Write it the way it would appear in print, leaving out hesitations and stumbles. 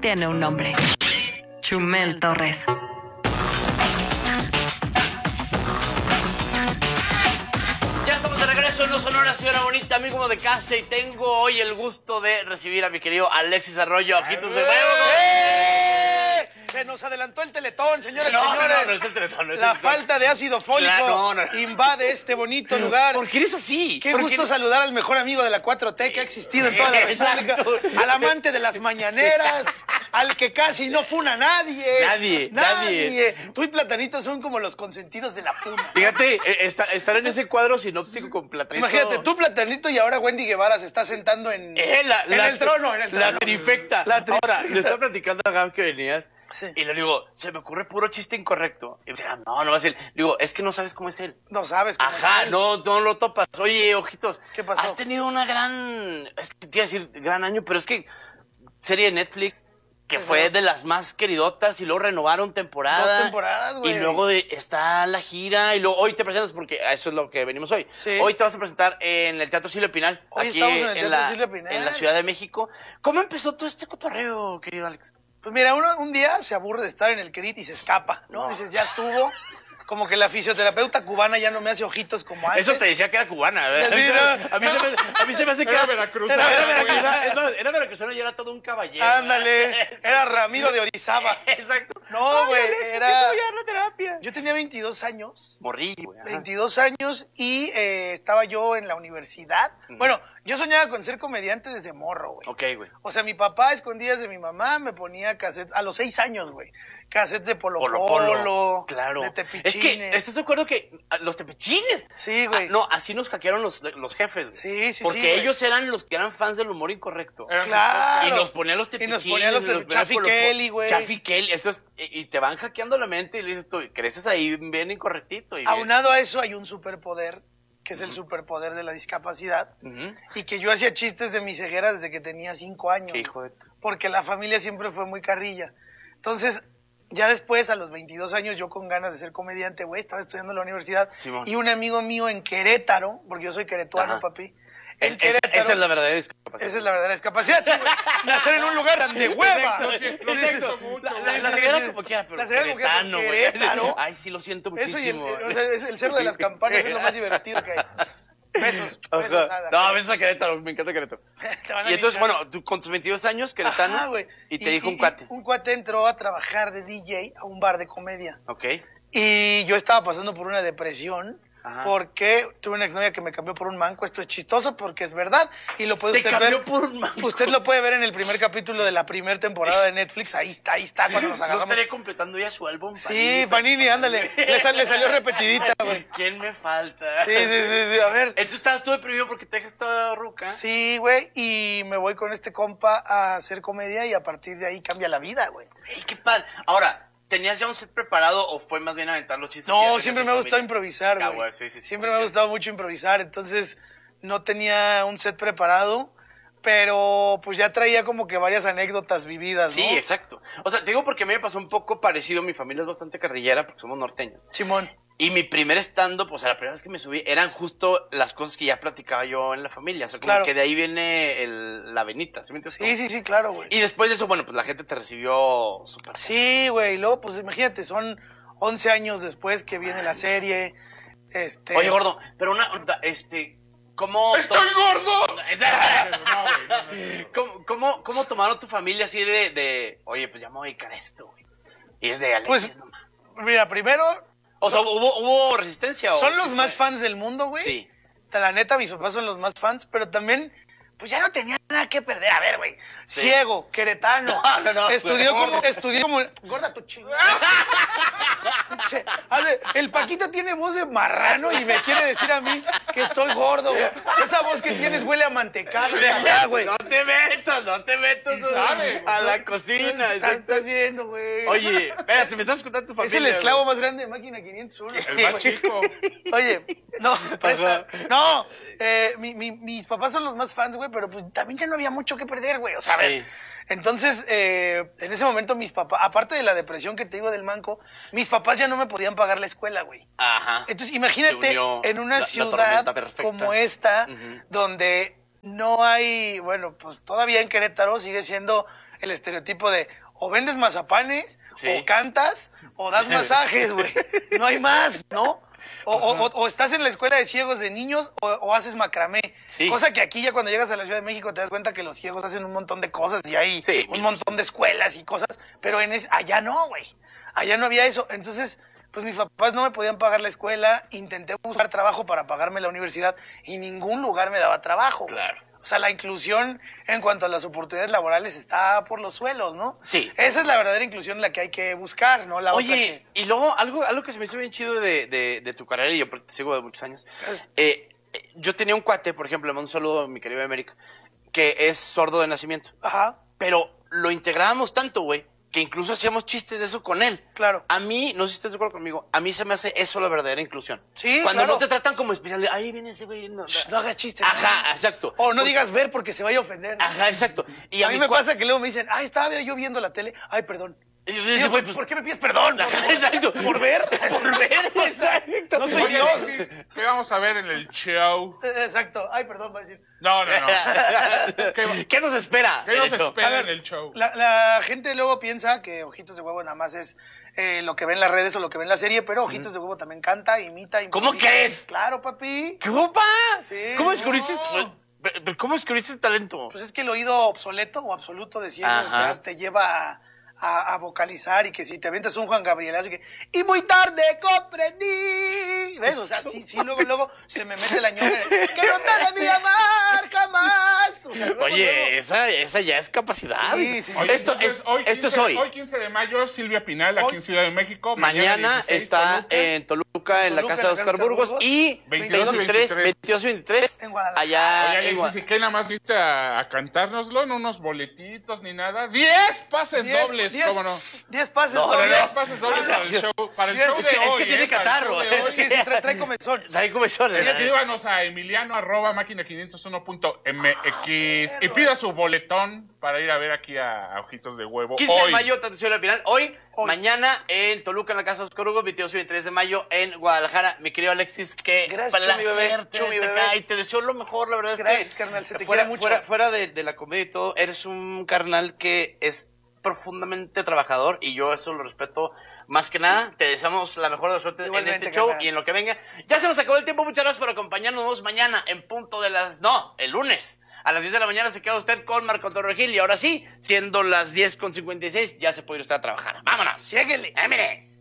tiene un nombre. Chumel Torres. Ya estamos de regreso en Los Sonora, señora bonita, amigo de casa, y tengo hoy el gusto de recibir a mi querido Alexis Arroyo, Ojitos de Huevo. Se nos adelantó el Teletón, señores y No, señores. no es el Teletón, no es La el Teletón. falta de ácido fólico invade este bonito lugar. ¿Por qué eres así? Qué gusto saludar al mejor amigo de la 4T que ha existido en toda la República. Al amante de las mañaneras, al que casi no funa a nadie. Nadie. Tú y Platanito son como los consentidos de la funa. Fíjate, estar en ese cuadro sinóptico con Platanito. Imagínate, tú, Platanito, y ahora Wendy Guevara se está sentando en el trono. La trifecta. Ahora, le estaba platicando a Gab que venías. Sí. Y le digo, se me ocurre puro chiste incorrecto. Y me dice, no va a ser. Le digo, es que no sabes cómo es él. No sabes cómo Ajá, es él. no lo topas. Oye, Ojitos. ¿Qué pasó? Has tenido una gran. Es que te iba a decir gran año, pero es que serie de Netflix que fue de las más queridotas y luego renovaron temporada. 2 temporadas, güey. Y luego está la gira y luego hoy te presentas porque eso es lo que venimos hoy. Sí. Hoy te vas a presentar en el Teatro Silvio Pinal. Hoy aquí estamos en el Teatro Silvio Pinal. En la Ciudad de México. ¿Cómo empezó todo este cotorreo, querido Alex? Pues mira, uno un día se aburre de estar en el CRIT y se escapa, ¿no? Dices, ya estuvo. Como que la fisioterapeuta cubana ya no me hace ojitos como antes. Eso te decía que era cubana, ¿verdad? Sí, no. A mí se me hace que Era veracruzana. Era veracruzano y era todo un caballero. Ándale, era Ramiro de Orizaba. Exacto. No, güey, era... la terapia. Yo tenía 22 años. Morrillo, güey. Ajá. 22 años y estaba yo en la universidad. Bueno, yo soñaba con ser comediante desde morro, güey. Ok, güey. O sea, mi papá, a escondidas de mi mamá, me ponía cassettes, a los 6 años, güey. Cassettes de Polo Polo, claro. de Tepichines. Es que, ¿estás de acuerdo que los tepichines? Sí, güey. No, así nos hackearon los jefes. Güey. Sí, sí, Porque sí, güey. ellos eran los que eran fans del humor incorrecto. Claro. Y nos ponían los tepichines. Y nos ponían los Chaffy Kelly, güey. Chaffy Kelly. Y te van hackeando la mente y le dices tú, creces ahí bien incorrectito. Y aunado a eso hay un superpoder, que es el superpoder de la discapacidad. Y que yo hacía chistes de mi ceguera desde que tenía 5 años. Qué hijo de porque la familia siempre fue muy carrilla. Entonces, ya después, a los 22 años, yo con ganas de ser comediante, güey, estaba estudiando en la universidad. Simón. Y un amigo mío en Querétaro, porque yo soy queretuano, Ajá. papi. Esa es la verdadera discapacidad. Esa es la verdadera discapacidad, sí, güey. Nacer en un lugar tan de hueva. Lo siento mucho. La ceguera como quiera, pero La ceguera como quiera, queretano, güey. Querétaro. Ay, sí, lo siento Eso y muchísimo. o sea, es el Cerro de las Campanas es lo más divertido que hay. Besos. Ajá. No, besos a Querétaro, me encanta Querétaro. Te van a Y entonces, linchar. bueno, tú con tus 22 años, queretano, Ajá, güey. y te dijo un cuate. Un cuate entró a trabajar de DJ a un bar de comedia. Ok. Y yo estaba pasando por una depresión. Ajá. Porque tuve una exnovia que me cambió por un manco. Esto es chistoso porque es verdad. Y lo puede Te usted cambió ver. por un manco. Usted lo puede ver en el primer capítulo de la primera temporada de Netflix. Ahí está cuando nos ¿No agarramos. estaré completando ya su álbum? Sí, Panini, ándale. Le salió repetidita, güey. ¿Quién me falta? Sí, a ver. Entonces estabas tú deprimido porque te dejas toda ruca. Sí, güey, y me voy con este compa a hacer comedia y a partir de ahí cambia la vida, güey. Ey, qué padre. Ahora, ¿tenías ya un set preparado o fue más bien aventar los chistes? que ya No, tenías siempre en me ha gustado familia? improvisar, Ah, güey. güey, sí. Siempre me ha gustado mucho improvisar, entonces no tenía un set preparado, pero pues ya traía como que varias anécdotas vividas, ¿no? Sí, exacto. O sea, te digo porque a mí me pasó un poco parecido. Mi familia es bastante carrillera porque somos norteños. Simón. Y mi primer stand-up, o sea, la primera vez que me subí, eran justo las cosas que ya platicaba yo en la familia. O sea, como Claro. que de ahí viene la venita, ¿sí me entiendes? Sí, claro, güey. Y después de eso, bueno, pues la gente te recibió súper. Sí, güey, y luego pues imagínate, son 11 años después que viene la serie, Oye, gordo, pero ¿cómo... ¡Estoy gordo! ¿Cómo tomaron tu familia así de oye, pues ya me voy a dedicar a esto, güey? Y es de Alexis, Pues, no mames. mira, primero, O sea, ¿hubo resistencia? son o los sí más fue? fans del mundo, güey. Sí. La neta, mis papás son los más fans, pero también, pues ya no tenía nada que perder. A ver, güey. Sí. Ciego, queretano. No. Estudió como. Gorda tu chingada. El Paquito tiene voz de marrano y me quiere decir a mí que estoy gordo, güey. Esa voz que tienes huele a mantecado. Ya, güey. No te metas sabe, a la cocina. Estás viendo, güey. Oye, espérate, me estás contando tu Es familia. el esclavo güey. más grande de Máquina 501. El más chico. Oye, no, presta. No, mis papás son los más fans, güey, pero pues también ya no había mucho que perder, güey. O sea, a ver. Sí. Entonces, en ese momento mis papás, aparte de la depresión que te digo del manco, mis papás ya no me podían pagar la escuela, güey. Ajá. Entonces, imagínate Se unió en una la ciudad tormenta perfecta. como esta, Ujú. donde no hay, bueno, pues todavía en Querétaro sigue siendo el estereotipo de o vendes mazapanes, Sí. o cantas, o das masajes, güey. No hay más, ¿no? O estás en la escuela de ciegos de niños o haces macramé. Sí. Cosa que aquí ya cuando llegas a la Ciudad de México te das cuenta que los ciegos hacen un montón de cosas y hay Sí. un montón de escuelas y cosas, pero allá no, güey. Allá no había eso. Entonces, pues mis papás no me podían pagar la escuela, intenté buscar trabajo para pagarme la universidad y ningún lugar me daba trabajo. Claro. O sea, la inclusión en cuanto a las oportunidades laborales está por los suelos, ¿no? Sí. Esa es la verdadera inclusión la que hay que buscar, ¿no? La otra Oye, y luego algo que se me hizo bien chido de tu carrera, y yo te sigo de muchos años. Yo tenía un cuate, por ejemplo, le mando un saludo a mi querido América, que es sordo de nacimiento. Ajá, Pero lo integrábamos tanto, güey, que incluso hacíamos chistes de eso con él. claro. A mí, no sé si estás de acuerdo conmigo, a mí se me hace eso la verdadera inclusión. Sí, Cuando claro. no te tratan como especial, de, ahí viene ese güey. No, No hagas chistes. Ajá, exacto. O no digas ver porque se vaya a ofender. ¿no? Ajá, exacto. Y a mí mi me cua- pasa que luego me dicen, ay, estaba yo viendo la tele. Ay, perdón. Y yo Digo, digo, güey, pues, ¿por qué me pides perdón? Ajá, exacto. ¿Por ver? Por ver, exacto. No soy Oye, Dios. Alexis, ¿qué vamos a ver en el show? Exacto. Ay, perdón, va a decir. No. ¿Qué, ¿Qué nos espera? qué nos de hecho? espera A ver, en el show? La gente luego piensa que Ojitos de Huevo nada más es lo que ve en las redes o lo que ve en la serie, pero Ojitos de Huevo también canta, imita. ¿Cómo improvisa. crees? Claro, papi. ¿Qué opa? Sí, ¿Cómo no. descubriste? Pero ¿cómo descubriste ese talento? Pues es que el oído obsoleto o absoluto de ciegos Ajá. ya te lleva a vocalizar y que si te aventas un Juan Gabrielazo y muy tarde comprendí. ¿Ves? O sea, sí, luego se me mete la ñoña. Que no te debí amar jamás. O sea, luego. Oye, esa ya es capacidad. Sí. Oye, Esto entonces, es hoy. Hoy 15 de mayo, Silvia Pinal, aquí Hoy. en Ciudad de México. Mañana 16, está Toluca. en Toluca, en la Toluca, casa de en la Oscar casa de Burgos, Burgos. y 22 y 22 y 23 En Guadalajara. allá Oye, en Alexis, Guadalajara. ¿y qué nada más viste a cantárnoslo? No unos boletitos ni nada. 10 pases dobles, ¿cómo no? 10 pases No, no, dobles. 10 pases dobles para el show, para el Sí, show es de que- es hoy. que tiene para el catarro, show de hoy. Sí, trae comezón. Trae comezones. Escríbanos a emiliano@máquina501.mx y pida su boletón para ir a ver aquí a Ojitos de Huevo 15 de hoy. mayo, atención al final. Hoy, Hoy. mañana en Toluca, en la casa de Oscar Burgos, 22 y 23 de mayo en Guadalajara. Mi querido Alexis, qué Gracias, placer Chumi bebé, tenerte Chumi bebé. acá, y te deseo lo mejor, la verdad es Gracias, que carnal, se te fuera, quiere mucho. fuera de la comedia y todo, eres un carnal que es profundamente trabajador y yo eso lo respeto más que nada. Te deseamos la mejor de la suerte Igualmente, en este show carnal. y en lo que venga. Ya se nos acabó el tiempo, muchas gracias por acompañarnos mañana en punto de las... No, el lunes. A las 10 de la mañana se queda usted con Marco Antonio Regil y ahora sí, siendo las 10:56, ya se puede ir usted a trabajar. ¡Vámonos! Lléguele. ¡Vámonos!